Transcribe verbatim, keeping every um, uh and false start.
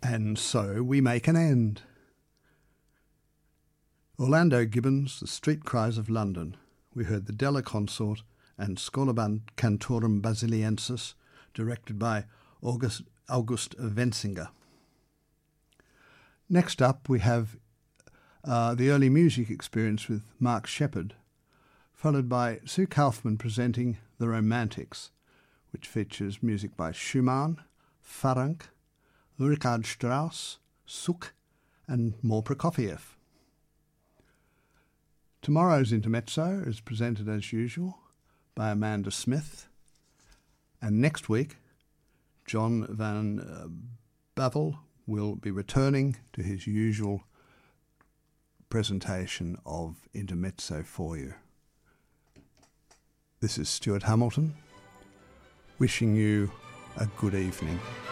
And so we make an end. Orlando Gibbons, The Street Cries of London. We heard the Della Consort and Scola Cantorum Basiliensis, directed by August, August Wenzinger. Next up we have uh, the early music experience with Mark Shepard, followed by Sue Kaufman presenting The Romantics, which features music by Schumann, Farranc, Richard Strauss, Suk, and more Prokofiev. Tomorrow's Intermezzo is presented as usual by Amanda Smith, and next week John van uh, Bavel will be returning to his usual presentation of Intermezzo for you. This is Stuart Hamilton, wishing you a good evening.